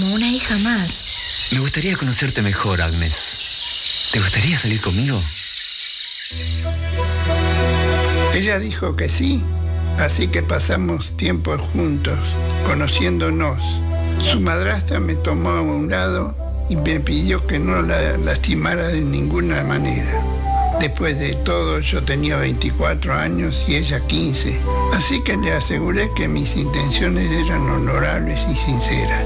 como una hija más. Me gustaría conocerte mejor, Agnes. ¿Te gustaría salir conmigo? Ella dijo que sí, así que pasamos tiempo juntos, conociéndonos. Su madrastra me tomó a un lado y me pidió que no la lastimara de ninguna manera. Después de todo, yo tenía 24 años y ella 15, así que le aseguré que mis intenciones eran honorables y sinceras.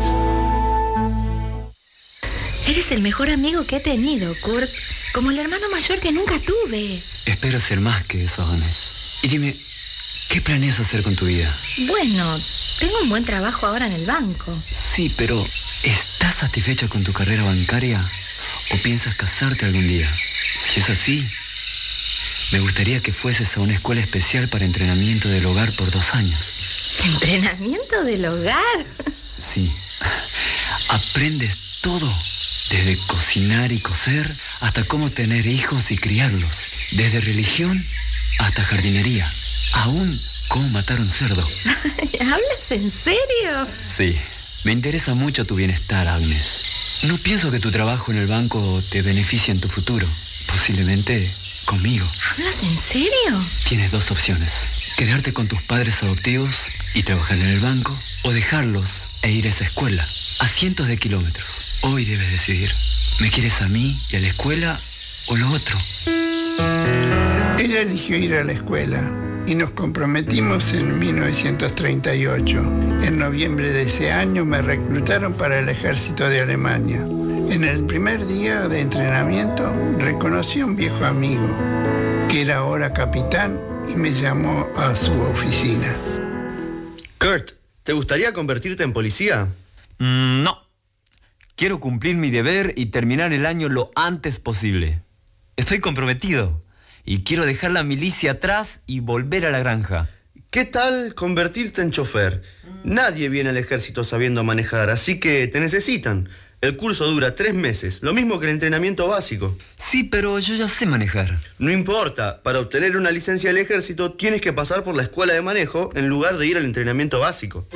Eres el mejor amigo que he tenido, Kurt. Como el hermano mayor que nunca tuve. Espero ser más que eso, Agnes. Y dime, ¿qué planeas hacer con tu vida? Bueno, tengo un buen trabajo ahora en el banco. Sí, pero ¿estás satisfecha con tu carrera bancaria o piensas casarte algún día? Si es así, me gustaría que fueses a una escuela especial para entrenamiento del hogar por 2 años. ¿Entrenamiento del hogar? Sí. Aprendes todo, desde cocinar y coser hasta cómo tener hijos y criarlos. Desde religión hasta jardinería. Aún cómo matar un cerdo. ¿Hablas en serio? Sí. Me interesa mucho tu bienestar, Agnes. No pienso que tu trabajo en el banco te beneficie en tu futuro. Posiblemente conmigo. ¿Hablas en serio? Tienes 2 opciones. Quedarte con tus padres adoptivos y trabajar en el banco, o dejarlos e ir a esa escuela, a cientos de kilómetros. Hoy debes decidir. ¿Me quieres a mí y a la escuela o lo otro? Ella eligió ir a la escuela y nos comprometimos en 1938. En noviembre de ese año me reclutaron para el ejército de Alemania. En el primer día de entrenamiento reconocí a un viejo amigo, que era ahora capitán, y me llamó a su oficina. Kurt, ¿te gustaría convertirte en policía? No. Quiero cumplir mi deber y terminar el año lo antes posible. Estoy comprometido y quiero dejar la milicia atrás y volver a la granja. ¿Qué tal convertirte en chofer? Nadie viene al ejército sabiendo manejar, así que te necesitan. El curso dura 3 meses, lo mismo que el entrenamiento básico. Sí, pero yo ya sé manejar. No importa, para obtener una licencia del ejército tienes que pasar por la escuela de manejo en lugar de ir al entrenamiento básico.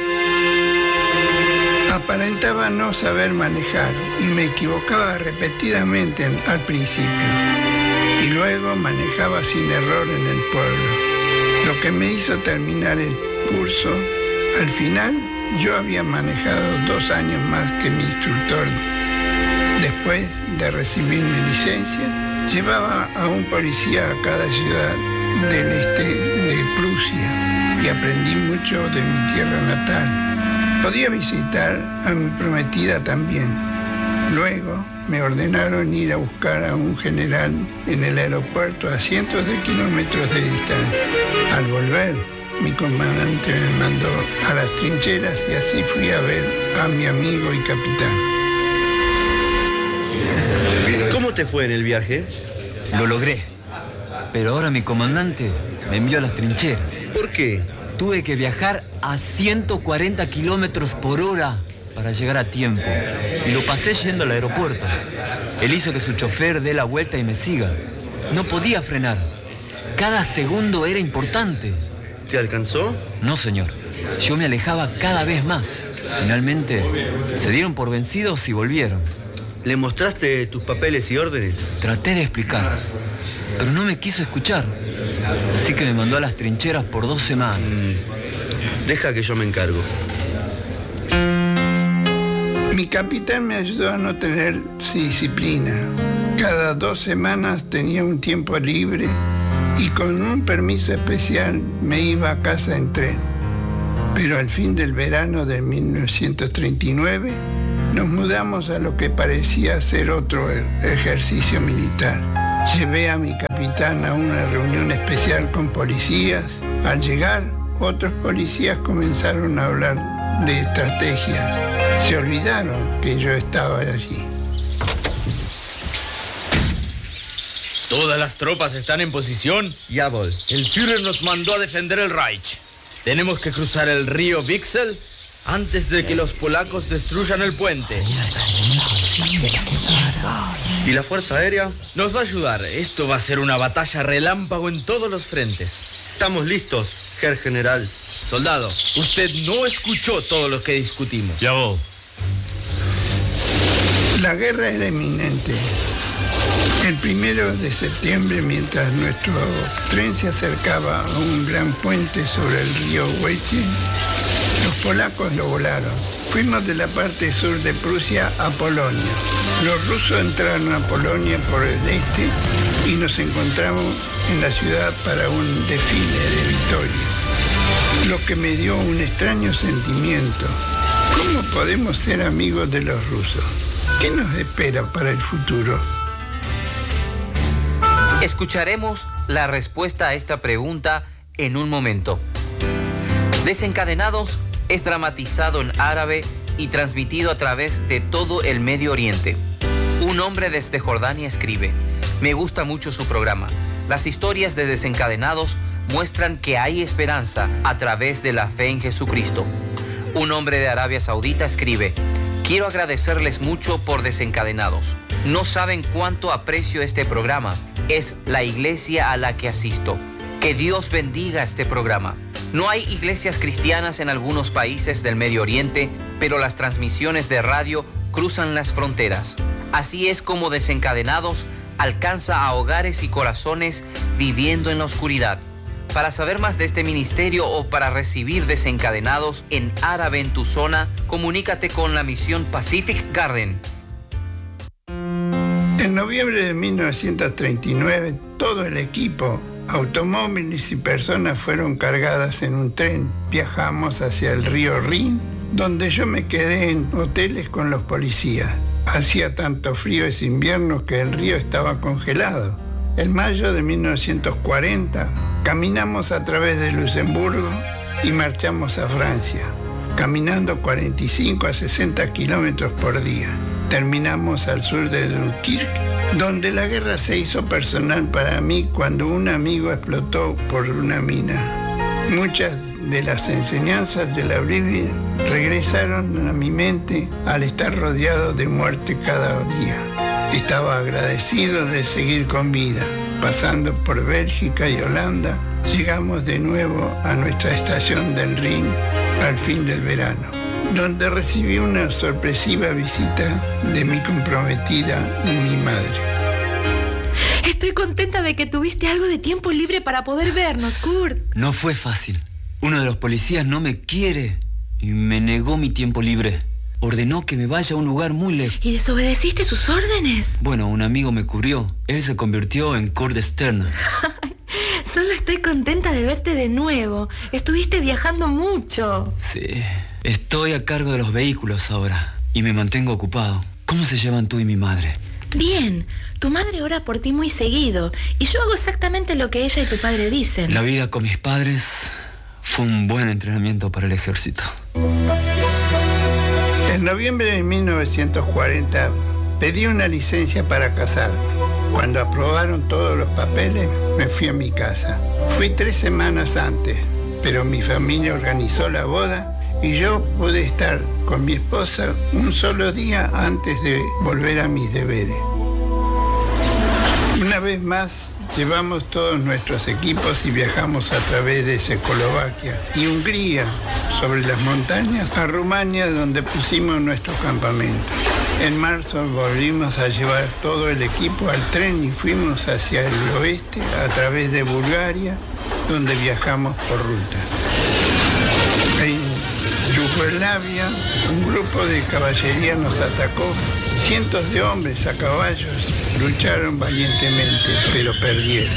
Aparentaba no saber manejar y me equivocaba repetidamente al principio. Y luego manejaba sin error en el pueblo, lo que me hizo terminar el curso. Al final, yo había manejado 2 años más que mi instructor. Después de recibir mi licencia, llevaba a un policía a cada ciudad del este de Prusia y aprendí mucho de mi tierra natal. Podía visitar a mi prometida también. Luego me ordenaron ir a buscar a un general en el aeropuerto a cientos de kilómetros de distancia. Al volver, mi comandante me mandó a las trincheras y así fui a ver a mi amigo y capitán. ¿Cómo te fue en el viaje? Lo logré, pero ahora mi comandante me envió a las trincheras. ¿Por qué? Tuve que viajar a 140 kilómetros por hora para llegar a tiempo. Y lo pasé yendo al aeropuerto. Él hizo que su chofer dé la vuelta y me siga. No podía frenar. Cada segundo era importante. ¿Te alcanzó? No, señor. Yo me alejaba cada vez más. Finalmente, se dieron por vencidos y volvieron. ¿Le mostraste tus papeles y órdenes? Traté de explicar, pero no me quiso escuchar. Así que me mandó a las trincheras por 2 semanas. Deja que yo me encargo. Mi capitán me ayudó a no tener disciplina. Cada 2 semanas tenía un tiempo libre y con un permiso especial me iba a casa en tren. Pero al fin del verano de 1939 nos mudamos a lo que parecía ser otro ejercicio militar. Llevé a mi capitán a una reunión especial con policías. Al llegar, otros policías comenzaron a hablar de estrategias. Se olvidaron que yo estaba allí. Todas las tropas están en posición. Jawohl. El Führer nos mandó a defender el Reich. Tenemos que cruzar el río Vixel antes de que los polacos destruyan el puente. ¿Y la Fuerza Aérea? Nos va a ayudar. Esto va a ser una batalla relámpago en todos los frentes. Estamos listos, Herr General. Soldado, usted no escuchó todo lo que discutimos. Ya vos. La guerra era inminente. El 1 de septiembre, mientras nuestro tren se acercaba a un gran puente sobre el río Weche, los polacos lo volaron. Fuimos de la parte sur de Prusia a Polonia. Los rusos entraron a Polonia por el este y nos encontramos en la ciudad para un desfile de victoria, lo que me dio un extraño sentimiento. ¿Cómo podemos ser amigos de los rusos? ¿Qué nos espera para el futuro? Escucharemos la respuesta a esta pregunta en un momento. Desencadenados es dramatizado en árabe y transmitido a través de todo el Medio Oriente. Un hombre desde Jordania escribe: me gusta mucho su programa. Las historias de Desencadenados muestran que hay esperanza a través de la fe en Jesucristo. Un hombre de Arabia Saudita escribe: quiero agradecerles mucho por Desencadenados. No saben cuánto aprecio este programa. Es la iglesia a la que asisto. Que Dios bendiga este programa. No hay iglesias cristianas en algunos países del Medio Oriente, pero las transmisiones de radio cruzan las fronteras. Así es como Desencadenados alcanza a hogares y corazones viviendo en la oscuridad. Para saber más de este ministerio o para recibir Desencadenados en árabe en tu zona, comunícate con la misión Pacific Garden. En noviembre de 1939, todo el equipo, automóviles y personas fueron cargadas en un tren. Viajamos hacia el río Rin, donde yo me quedé en hoteles con los policías. Hacía tanto frío ese invierno que el río estaba congelado. En mayo de 1940, caminamos a través de Luxemburgo y marchamos a Francia, caminando 45 a 60 kilómetros por día. Terminamos al sur de Dunkirk, donde la guerra se hizo personal para mí cuando un amigo explotó por una mina. Muchas de las enseñanzas de la Biblia regresaron a mi mente al estar rodeado de muerte cada día. Estaba agradecido de seguir con vida. Pasando por Bélgica y Holanda, llegamos de nuevo a nuestra estación del Rin al fin del verano, donde recibí una sorpresiva visita de mi comprometida y mi madre. Estoy contenta de que tuviste algo de tiempo libre para poder vernos, Kurt. No fue fácil. Uno de los policías no me quiere y me negó mi tiempo libre. Ordenó que me vaya a un lugar muy lejos. ¿Y desobedeciste sus órdenes? Bueno, un amigo me cubrió. Él se convirtió en Kurt Stern. Solo estoy contenta de verte de nuevo. Estuviste viajando mucho. Sí. Estoy a cargo de los vehículos ahora y me mantengo ocupado. ¿Cómo se llevan tú y mi madre? Bien. Tu madre ora por ti muy seguido y yo hago exactamente lo que ella y tu padre dicen. La vida con mis padres fue un buen entrenamiento para el ejército. En noviembre de 1940 pedí una licencia para casarme. Cuando aprobaron todos los papeles, me fui a mi casa. Fui 3 semanas antes, pero mi familia organizó la boda y yo pude estar con mi esposa un solo día antes de volver a mis deberes. Una vez más, llevamos todos nuestros equipos y viajamos a través de Checoslovaquia y Hungría, sobre las montañas, a Rumania, donde pusimos nuestro campamento. En marzo volvimos a llevar todo el equipo al tren y fuimos hacia el oeste a través de Bulgaria, donde viajamos por ruta. En Yugoslavia, un grupo de caballería nos atacó. Cientos de hombres a caballos lucharon valientemente, pero perdieron.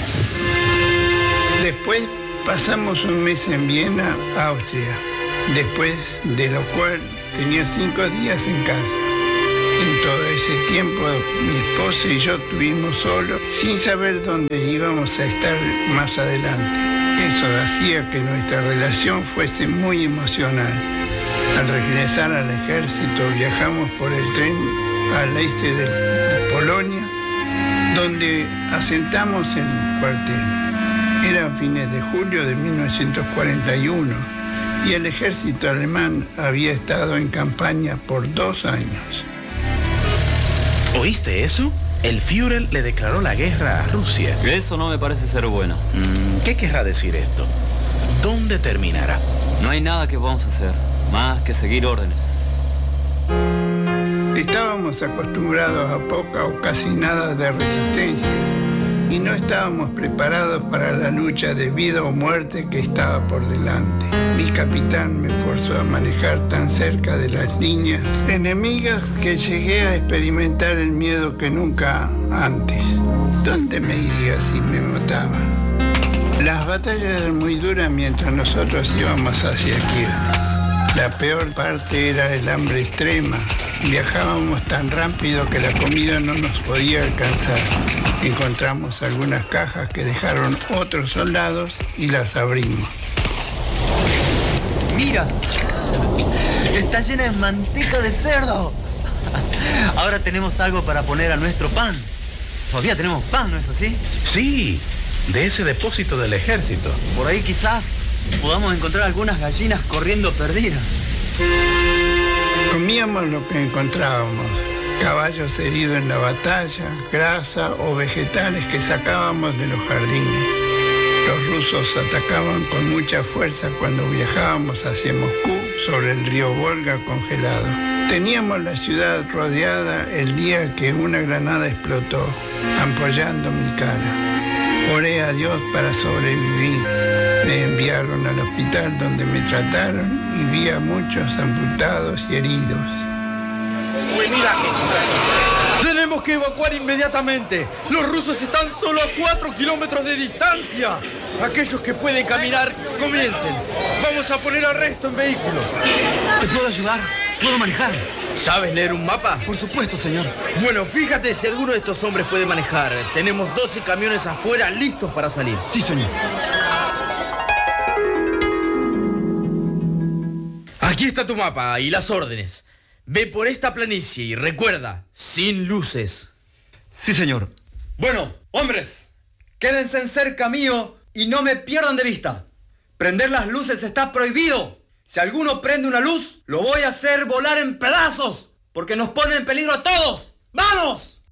Después pasamos un mes en Viena, Austria, después de lo cual tenía 5 días en casa. En todo ese tiempo, mi esposa y yo estuvimos solos, sin saber dónde íbamos a estar más adelante. Eso hacía que nuestra relación fuese muy emocional. Al regresar al ejército, viajamos por el tren al este de Polonia, donde asentamos el cuartel. Eran fines de julio de 1941 y el ejército alemán había estado en campaña por 2 años. ¿Oíste eso? El Führer le declaró la guerra a Rusia. Eso no me parece ser bueno. ¿Qué querrá decir esto? ¿Dónde terminará? No hay nada que vamos a hacer, más que seguir órdenes. Estábamos acostumbrados a poca o casi nada de resistencia y no estábamos preparados para la lucha de vida o muerte que estaba por delante. Mi capitán me forzó a manejar tan cerca de las líneas enemigas que llegué a experimentar el miedo que nunca antes. ¿Dónde me iría si me mataban? Las batallas eran muy duras mientras nosotros íbamos hacia Kiev. La peor parte era el hambre extrema. Viajábamos tan rápido que la comida no nos podía alcanzar. Encontramos algunas cajas que dejaron otros soldados y las abrimos. ¡Mira! Está llena de manteca de cerdo. Ahora tenemos algo para poner a nuestro pan. Todavía tenemos pan, ¿no es así? Sí, de ese depósito del ejército. Por ahí quizás podamos encontrar algunas gallinas corriendo perdidas. Comíamos lo que encontrábamos. Caballos heridos en la batalla, grasa o vegetales que sacábamos de los jardines. Los rusos atacaban con mucha fuerza cuando viajábamos hacia Moscú sobre el río Volga congelado. Teníamos la ciudad rodeada el día que una granada explotó, ampollando mi cara. Oré a Dios para sobrevivir. Me enviaron al hospital donde me trataron y vi a muchos amputados y heridos. ¡Tenemos que evacuar inmediatamente! ¡Los rusos están solo a 4 kilómetros de distancia! Aquellos que pueden caminar, comiencen. Vamos a poner arresto en vehículos. ¿Te puedo ayudar? ¿Puedo manejar? ¿Sabes leer un mapa? Por supuesto, señor. Bueno, fíjate si alguno de estos hombres puede manejar. Tenemos 12 camiones afuera listos para salir. Sí, señor. Aquí está tu mapa y las órdenes. Ve por esta planicie y recuerda, sin luces. Sí, señor. Bueno, hombres, quédense cerca mío y no me pierdan de vista. Prender las luces está prohibido. Si alguno prende una luz, lo voy a hacer volar en pedazos, porque nos pone en peligro a todos. ¡Vamos!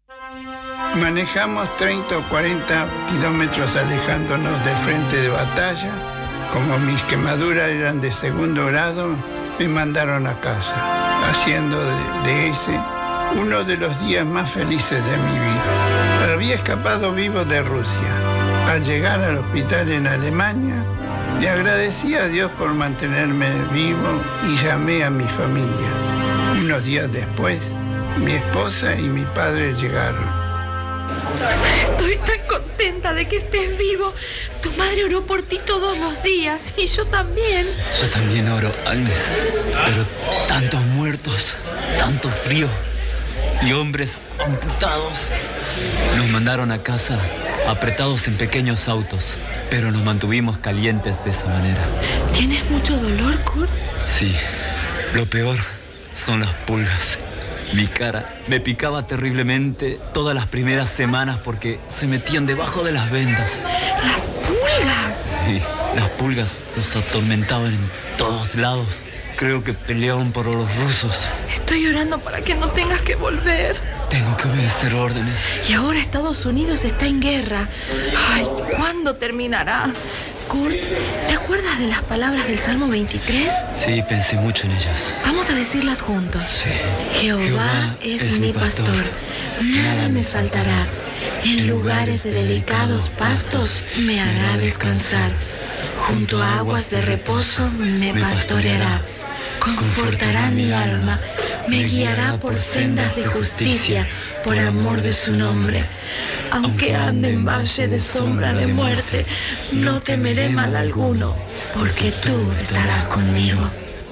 Manejamos 30 o 40 kilómetros alejándonos del frente de batalla. Como mis quemaduras eran de segundo grado, me mandaron a casa, haciendo de ese uno de los días más felices de mi vida. Había escapado vivo de Rusia. Al llegar al hospital en Alemania, le agradecí a Dios por mantenerme vivo y llamé a mi familia. Unos días después, mi esposa y mi padre llegaron. Estoy tan contenta de que estés vivo. Tu madre oró por ti todos los días y yo también. Yo también oro, Agnes. Pero tantos muertos, tanto frío y hombres amputados. Nos mandaron a casa apretados en pequeños autos, pero nos mantuvimos calientes de esa manera. ¿Tienes mucho dolor, Kurt? Sí, lo peor son las pulgas. Mi cara me picaba terriblemente todas las primeras semanas porque se metían debajo de las vendas. ¿Las pulgas? Sí, las pulgas nos atormentaban en todos lados. Creo que peleaban por los rusos. Estoy orando para que no tengas que volver. Tengo que obedecer órdenes. Y ahora Estados Unidos está en guerra. Ay, ¿cuándo terminará? Kurt, ¿te acuerdas de las palabras del Salmo 23? Sí, pensé mucho en ellas. Vamos a decirlas juntos. Sí. Jehová es mi pastor, nada me faltará. En lugares de delicados pastos me hará descansar. Junto a aguas de reposo me pastoreará. Confortará mi alma, me guiará por sendas de justicia, por amor de su nombre. Aunque ande en valle de sombra de muerte, no temeré mal alguno, porque tú estarás conmigo.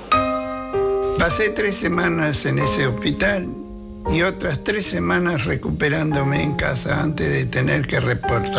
Pasé 3 semanas en ese hospital y otras 3 semanas recuperándome en casa antes de tener que reportar